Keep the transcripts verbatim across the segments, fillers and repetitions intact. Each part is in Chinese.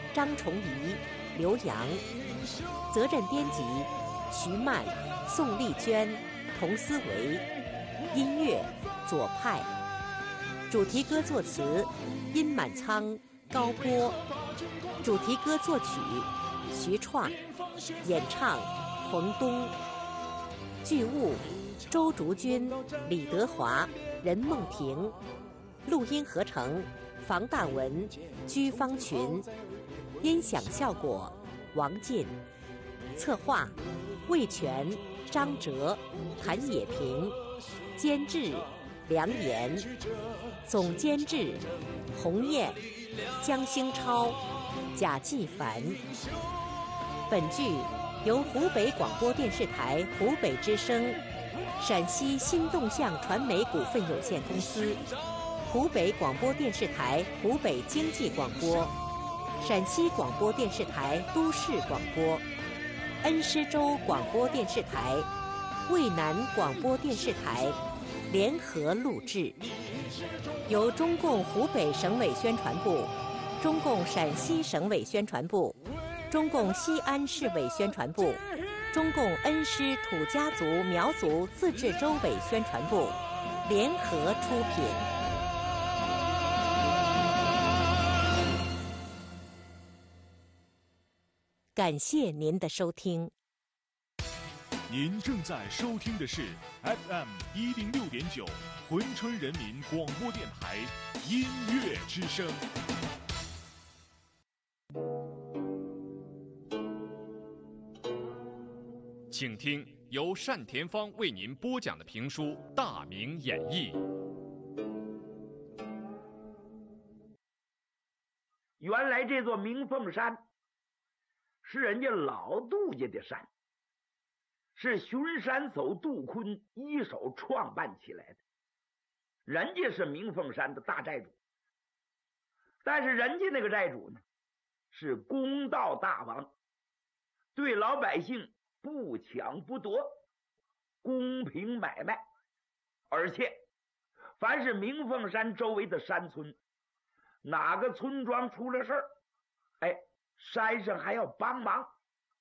张崇仪、刘洋。责任编辑徐曼、宋丽娟、童思维。音乐左派。主题歌作词殷满仓、高波。主题歌作曲徐创。演唱冯东。剧务周竹君、李德华、任梦婷。录音合成房大文、居方群。音响效果王进。策划魏全、张哲、谭野平。监制梁岩。总监制洪燕、江兴超、贾继凡。本剧由湖北广播电视台湖北之声、陕西新动向传媒股份有限公司、湖北广播电视台湖北经济广播、陕西广播电视台都市广播、恩施州广播电视台、渭南广播电视台联合录制，由中共湖北省委宣传部、中共陕西省委宣传部、中共西安市委宣传部、中共恩施土家族苗族自治州委宣传部联合出品。感谢您的收听。 您正在收听的是 F M 一零六点九珲春人民广播电台音乐之声。请听由单田芳为您播讲的评书《大明演义》。 原来这座鸣凤山是人家老杜家的山，是巡山叟杜坤一手创办起来的。人家是鸣凤山的大寨主，但是人家那个寨主呢，是公道大王，对老百姓不抢不夺，公平买卖。而且凡是鸣凤山周围的山村，哪个村庄出了事儿，哎，山上还要帮忙，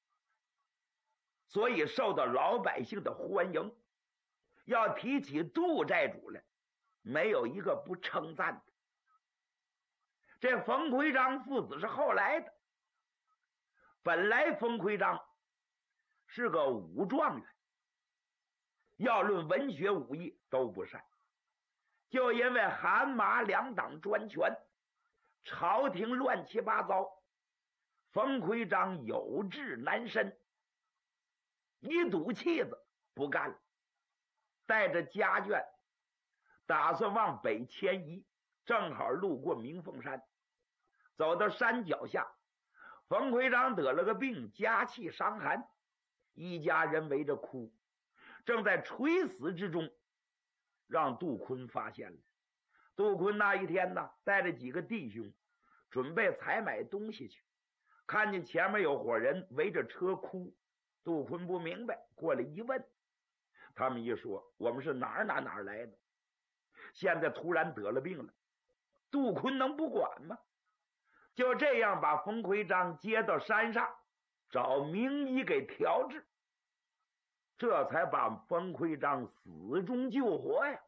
所以受到老百姓的欢迎。要提起杜寨主来，没有一个不称赞的。这冯奎章父子是后来的，本来冯奎章是个武状元，要论文学武艺都不善，就因为韩马两党专权，朝廷乱七八糟，冯奎章有志难伸，一赌气子不干了，带着家眷打算往北迁移，正好路过鸣凤山，走到山脚下，冯奎章得了个病，家气伤寒，一家人围着哭，正在垂死之中，让杜坤发现了。杜坤那一天呢，带着几个弟兄准备采买东西去，看见前面有伙人围着车哭，杜坤不明白，过来一问，他们一说我们是哪儿哪儿哪儿来的，现在突然得了病了，杜坤能不管吗？就这样把冯奎章接到山上，找名医给调治，这才把冯奎章死中救活呀。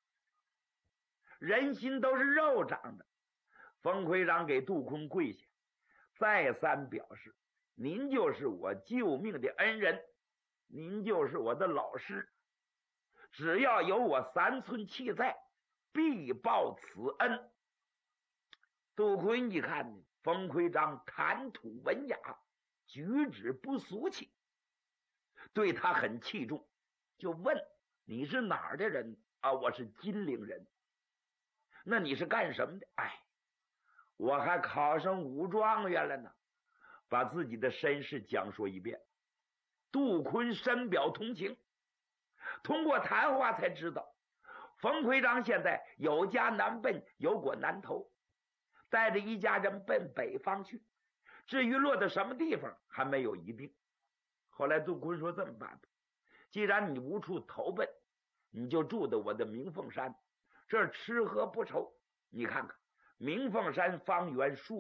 人心都是肉长的，冯奎章给杜坤跪下，再三表示您就是我救命的恩人，您就是我的老师，只要有我三寸气在，必报此恩。杜坤一看冯奎章谈吐文雅，举止不俗气，对他很器重，就问你是哪儿的人啊？我是金陵人。那你是干什么的？哎，我还考上武状元了呢，把自己的身世讲述一遍。杜坤深表同情，通过谈话才知道冯奎章现在有家难奔，有国难投，带着一家人奔北方去，至于落到什么地方还没有一定。后来杜坤说这么办吧，既然你无处投奔，你就住到我的鸣凤山，这儿吃喝不愁。你看看鸣凤山方圆数